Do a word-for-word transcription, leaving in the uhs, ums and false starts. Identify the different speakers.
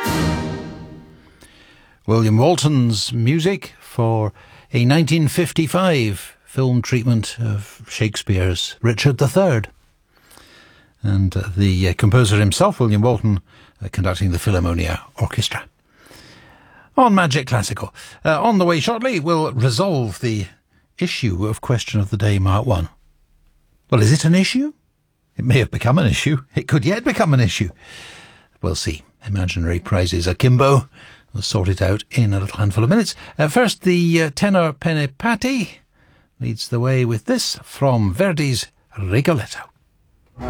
Speaker 1: William Walton's music for a nineteen fifty-five film treatment of Shakespeare's Richard the Third. And uh, the uh, composer himself, William Walton, uh, conducting the Philharmonia Orchestra. On Magic Classical. Uh, on the way shortly, we'll resolve the issue of Question of the Day, Mark one. Well, is it an issue? It may have become an issue. It could yet become an issue. We'll see. Imaginary prizes akimbo. We'll sort it out in a little handful of minutes. Uh, first, the uh, tenor Penepati leads the way with this from Verdi's Rigoletto.